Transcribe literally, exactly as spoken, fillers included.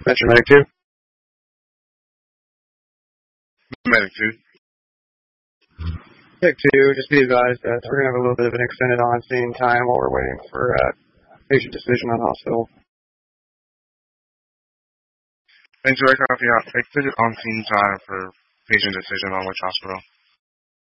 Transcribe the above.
That's your medic two? Medic two. Medic two, just be advised that we're going to have a little bit of an extended on-scene time while we're waiting for uh, patient decision on hospital. Thanks for copy out. Extended on-scene time for patient decision on which hospital.